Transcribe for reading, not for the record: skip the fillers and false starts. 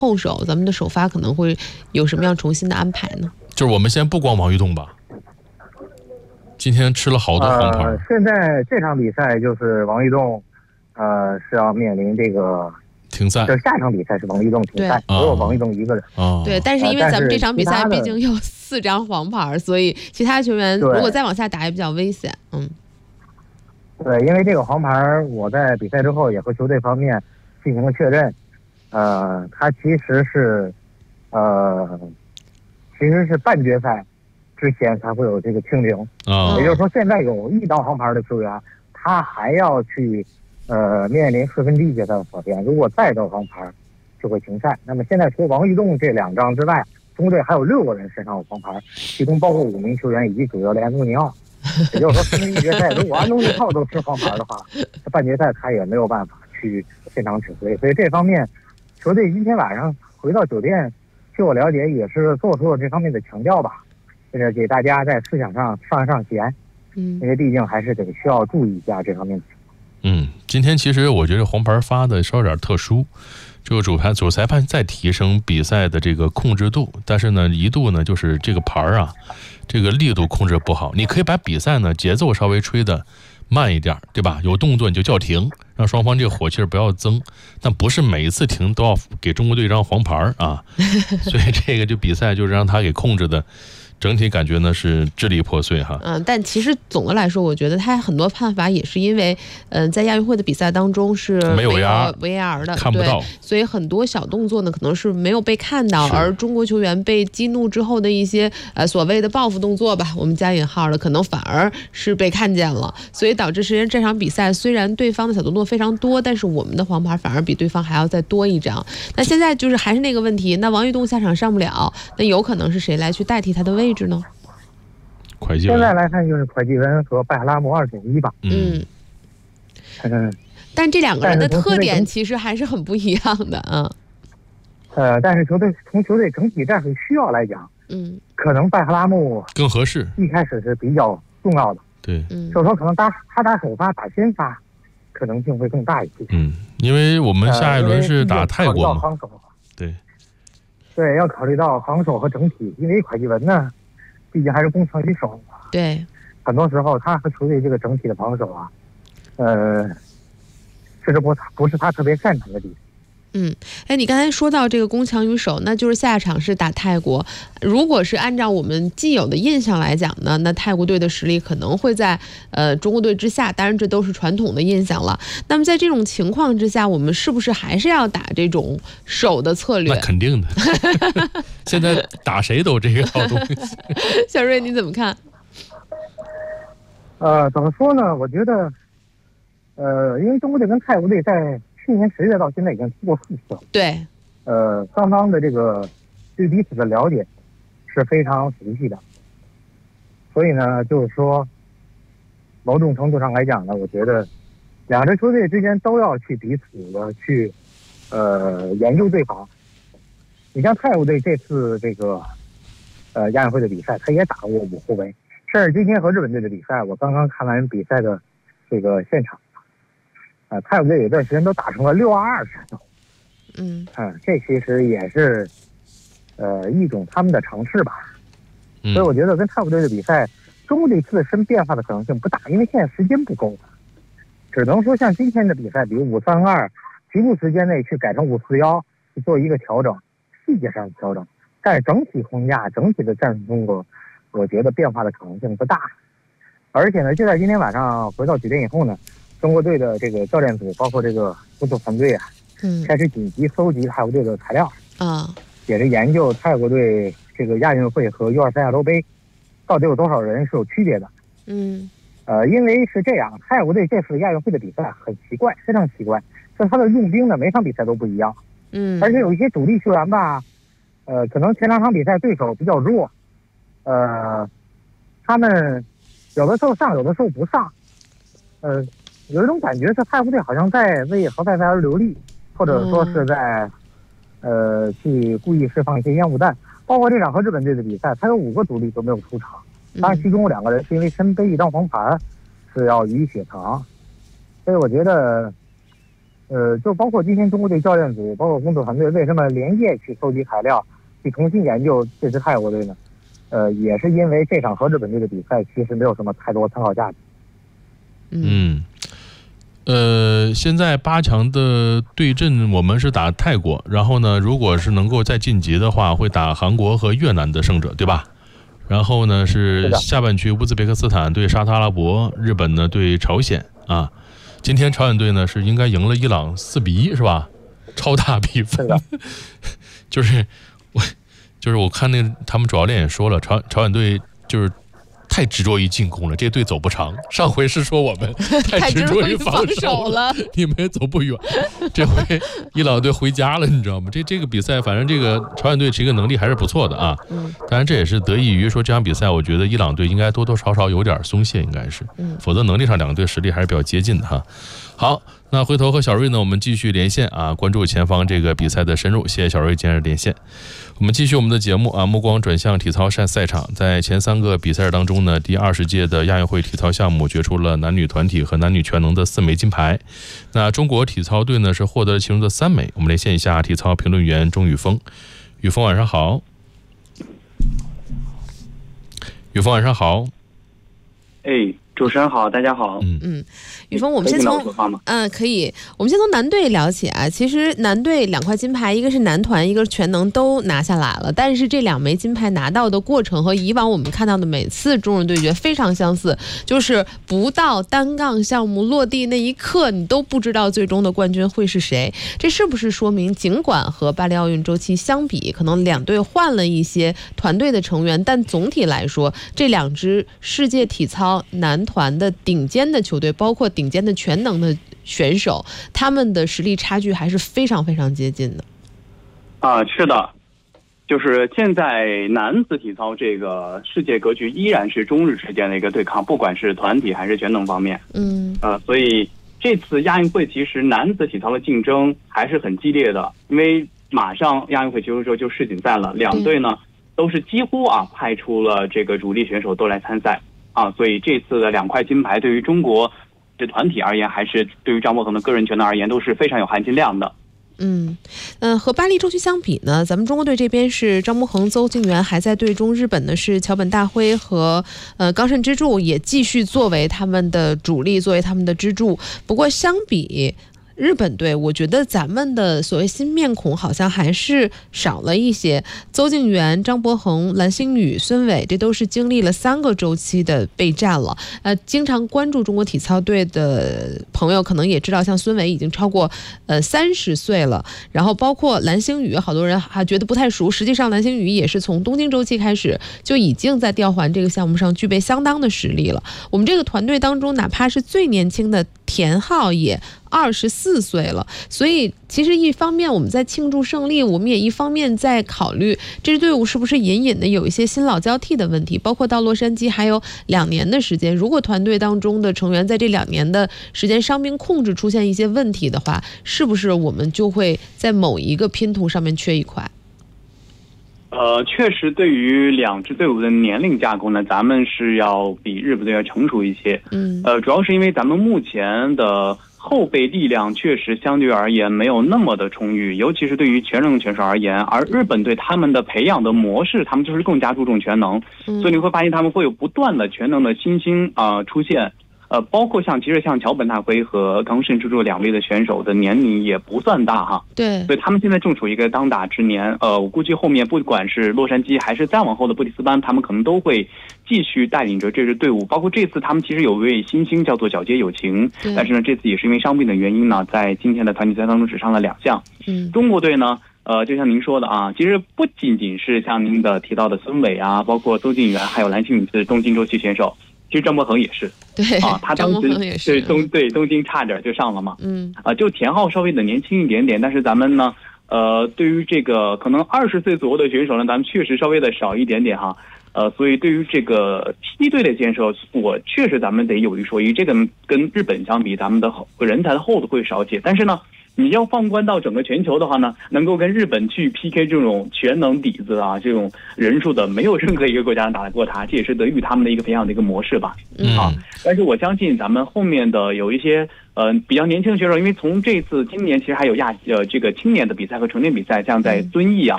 后手，咱们的首发可能会有什么样重新的安排呢？ 就是我们先不光王玉栋吧，今天吃了好多黄牌。 现在这场比赛就是王玉栋，是要面临这个停赛。 就下场比赛是王玉栋停赛，只有王玉栋一个人。 对，但是因为咱们这场比赛毕竟有4张黄牌，所以其他球员如果再往下打也比较危险。 对，因为这个黄牌，我在比赛之后也和球队方面进行了确认。他其实是半决赛之前才会有这个清零。也就是说，现在有1张黄牌的球员，他还要去面临4分之一决赛的考验，如果再得黄牌，就会停赛。那么现在除了王玉栋这2张之外，中国队还有6个人身上有黄牌，其中包括5名球员以及主教练安东尼奥。也就是说，4分之一决赛如果安东尼奥都吃黄牌的话，半决赛他也没有办法去现场指挥。所以这方面，球队今天晚上回到酒店，据我了解也是做出了这方面的强调吧，就是给大家在思想上上弦。因为毕竟还是得需要注意一下这方面的情况。 今天其实我觉得黄牌发的稍有点特殊，这个主裁判在提升比赛的这个控制度，但是呢，一度呢就是这个牌啊，这个力度控制不好。你可以把比赛呢节奏稍微吹的慢一点，对吧？有动作你就叫停，让双方这个火气不要增。但不是每一次停都要给中国队一张黄牌啊，所以这个就比赛就让他给控制的。整体感觉呢是支离破碎哈。 但其实总的来说，我觉得他很多判罚也是因为，在亚运会的比赛当中是没有 VAR 的， 看不到， 所以很多小动作呢可能是没有被看到，而中国球员被激怒之后的一些所谓的报复动作吧，我们加引号的，可能反而是被看见了，所以导致实际上这场比赛虽然对方的小动作非常多，但是我们的黄牌反而比对方还要再多1张。那现在就是还是那个问题，那王玉栋下场上不了，那有可能是谁来去代替他的位置呢？ 现在来看就是蒯基文和拜哈拉姆2选1吧。 但这2个人的特点其实还是很不一样的。 但是从球队整体战术需要来讲，可能拜哈拉姆更合适， 一开始是比较重要的。 对， 就是说可能他打首发打先发可能性会更大一些。 因为我们下一轮是打泰国嘛。 对，要考虑到防守和整体，因为蒯基文呢毕竟还是攻强于守。 对， 很多时候他和球队这个整体的防守啊，确实不是他特别擅长的地方。 你刚才说到这个攻强于守，那就是下场是打泰国。如果是按照我们既有的印象来讲呢，那泰国队的实力可能会在中国队之下，当然这都是传统的印象了。那么在这种情况之下，我们是不是还是要打这种守的策略？ 那肯定的，现在打谁都这个套东西。 小瑞你怎么看？ 怎么说呢？我觉得，因为中国队跟泰国队在去年10月到现在已经踢过4次了。 对。 双方的这个对彼此的了解是非常熟悉的，所以呢，就是说，某种程度上来讲呢，我觉得2支球队之间都要去彼此的去研究对方。你像泰国队这次这个亚运会的比赛，他也打过5后卫，甚至今天和日本队的比赛，我刚刚看完比赛的这个现场。泰国队有段时间都打成了6-2战斗。这其实也是一种他们的尝试吧。所以我觉得跟泰国队的比赛，中国队自身变化的可能性不大，因为现在时间不够，只能说像今天的比赛，比如5-3-2，局部时间内去改成5-4-1，去做一个调整，细节上的调整。但是整体框架、整体的战术风格，我觉得变化的可能性不大。而且呢，就在今天晚上回到酒店以后呢，中国队的这个教练组，包括这个工作团队啊，开始紧急搜集泰国队的材料，也是研究泰国队这个亚运会和U23亚洲杯到底有多少人是有区别的。因为是这样，泰国队这次亚运会的比赛很奇怪，非常奇怪，就他的用兵呢，每场比赛都不一样。而且有一些主力球员吧，可能前2场比赛对手比较弱，他们有的时候上，有的时候不上，有一种感觉是泰国队好像在为何塞而留力，或者说是在去故意释放一些烟雾弹。包括这场和日本队的比赛，他有5个主力都没有出场，当然其中有2个人是因为身背1张黄牌是要予以血偿。所以我觉得就包括今天中国队教练组，包括工作团队为什么连夜去收集材料，去重新研究这支泰国队呢？也是因为这场和日本队的比赛其实没有什么太多参考价值。 现在8强的对阵我们是打泰国，然后呢，如果是能够再晋级的话，会打韩国和越南的胜者，对吧？然后呢是下半区乌兹别克斯坦对沙特阿拉伯，日本呢对朝鲜啊。今天朝鲜队呢是应该赢了伊朗4-1，是吧？超大比分。就是我看那个他们主教练也说了，朝鲜队就是太执着于进攻了，这队走不长。上回是说我们太执着于防守了，你们也走不远。这回伊朗队回家了，你知道吗？这个比赛，反正这个朝鲜队这个能力还是不错的啊。当然这也是得益于说这场比赛，我觉得伊朗队应该多多少少有点松懈，应该是，否则能力上两个队实力还是比较接近的哈。好，那回头和小瑞呢，我们继续连线啊，关注前方这个比赛的深入。谢谢小瑞今日连线。我们继续我们的节目啊，目光转向体操赛场。在前3个比赛当中呢，第20届的亚运会体操项目决出了男女团体和男女全能的4枚金牌。那中国体操队呢是获得了其中的3枚。我们连线一下体操评论员钟宇峰。宇峰晚上好。宇峰晚上好。 主持人好，大家好。 宇峰，我们先从可以，我们先从男队聊起啊。其实男队2块金牌，一个是男团，一个是全能，都拿下来了。但是这2枚金牌拿到的过程和以往我们看到的每次中日对决非常相似，就是不到单杠项目落地那一刻，你都不知道最终的冠军会是谁。这是不是说明，尽管和巴黎奥运周期相比，可能2队换了一些团队的成员，但总体来说，这2支世界体操男团的顶尖的球队，包括顶尖的全能的选手，他们的实力差距还是非常非常接近的。 是的，就是现在男子体操这个世界格局依然是中日之间的一个对抗，不管是团体还是全能方面。所以这次亚运会其实男子体操的竞争还是很激烈的，因为马上亚运会结束之后就世锦赛了，2队呢都是几乎派出了这个主力选手都来参赛。所以这次的2块金牌对于中国的团体而言，还是对于张博腾的个人全能而言，都是非常有含金量的。 和巴黎周期相比呢，咱们中国队这边是张博恒、邹敬园还在队中，日本呢是桥本大辉和冈慎之助也继续作为他们的主力，作为他们的支柱。不过相比日本队，我觉得咱们的所谓新面孔好像还是少了一些。邹敬园、张博恒、蓝星宇、孙伟，这都是经历了3个周期的备战了。经常关注中国体操队的朋友可能也知道，像孙伟已经超过30岁了，然后包括蓝星宇，好多人还觉得不太熟，实际上蓝星宇也是从东京周期开始就已经在吊环这个项目上具备相当的实力了。我们这个团队当中，哪怕是最年轻的田浩也24岁了，所以其实一方面我们在庆祝胜利，我们也一方面在考虑这支队伍是不是隐隐的有一些新老交替的问题，包括到洛杉矶还有2年的时间，如果团队当中的成员在这2年的时间伤病控制出现一些问题的话，是不是我们就会在某一个拼图上面缺一块？ 确实，对于2支队伍的年龄架构呢，咱们是要比日本队要成熟一些。主要是因为咱们目前的后备力量确实相对而言没有那么的充裕，尤其是对于全能选手而言。而日本队他们的培养的模式，他们就是更加注重全能，所以你会发现他们会有不断的全能的新星出现。包括其实像桥本大辉和冈慎之助2位的选手的年龄也不算大哈。 对， 所以他们现在正处于一个当打之年。我估计后面不管是洛杉矶还是再往后的布里斯班，他们可能都会继续带领着这支队伍。包括这次他们其实有位新星叫做皎洁友情，但是呢这次也是因为伤病的原因呢，在今天的团体赛当中只上了2项。中国队呢就像您说的其实不仅仅是像您的提到的孙伟包括邹敬园还有蓝星宇是东京周期选手，其实张博恒也是。 对他当时东京差点就上了嘛。就田浩稍微的年轻一点点，但是咱们呢对于这个可能20岁左右的选手呢，咱们确实稍微的少一点点哈。所以对于这个梯队的建设，我确实咱们得有一说一，这个跟日本相比，咱们的人才的厚度会少些。但是呢，你要放观到整个全球的话呢，能够跟日本去 PK 这种全能底子这种人数的，没有任何一个国家能打得过他，这也是得益于他们的一个培养的一个模式吧。但是我相信咱们后面的有一些比较年轻的选手，因为从这次今年其实还有这个青年的比赛和成年比赛，像在遵义啊，